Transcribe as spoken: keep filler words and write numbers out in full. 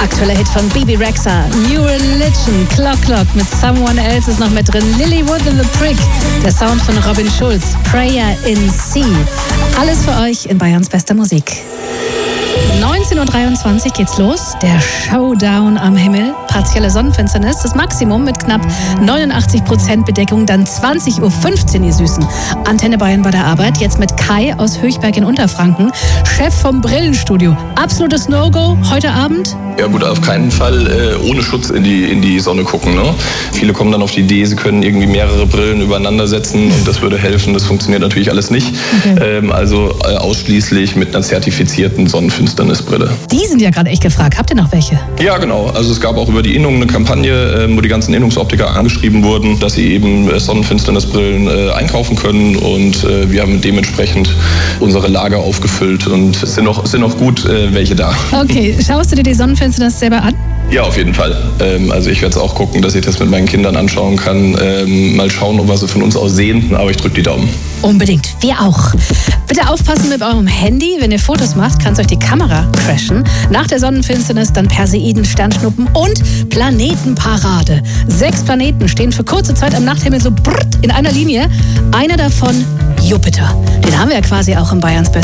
Aktueller Hit von Bebe Rexha, New Religion, Clock Clock mit Someone Else ist noch mit drin. Lilywood and the Prick, der Sound von Robin Schulz, Prayer in C. Alles für euch in Bayerns bester Musik. neunzehn Uhr dreiundzwanzig geht's los. Der Showdown am Himmel. Partielle Sonnenfinsternis. Das Maximum mit knapp neunundachtzig Prozent Bedeckung. Dann zwanzig Uhr fünfzehn, ihr Süßen. Antenne Bayern bei der Arbeit. Jetzt mit Kai aus Höchberg in Unterfranken. Chef vom Brillenstudio. Absolutes No-Go heute Abend? Ja gut, auf keinen Fall äh, ohne Schutz in die, in die Sonne gucken. Ne? Viele kommen dann auf die Idee, sie können irgendwie mehrere Brillen übereinander setzen und das würde helfen. Das funktioniert natürlich alles nicht. Okay. Ähm, also äh, ausschließlich mit einer zertifizierten Sonnenfinsternisbrille. Die sind ja gerade echt gefragt. Habt ihr noch welche? Ja, genau. Also es gab auch über die Innung eine Kampagne, äh, wo die ganzen Innungsoptiker angeschrieben wurden, dass sie eben äh, Sonnenfinsternisbrillen äh, einkaufen können und äh, wir haben dementsprechend unsere Lager aufgefüllt und es sind noch, sind noch gut äh, welche da. Okay, schaust du dir die Sonnenfinsternis selber an? Ja, auf jeden Fall. Ähm, also ich werde es auch gucken, dass ich das mit meinen Kindern anschauen kann. Ähm, mal schauen, ob wir sie von uns aus sehen, aber ich drücke die Daumen. Unbedingt, wir auch. Bitte aufpassen mit eurem Handy. Wenn ihr Fotos macht, kann es euch die Kamera crashen. Nach der Sonnenfinsternis dann Perseiden, Sternschnuppen und Planetenparade. Sechs Planeten stehen für kurze Zeit am Nachthimmel so brrrt in einer Linie. Einer davon Jupiter. Den haben wir ja quasi auch in Bayerns Best.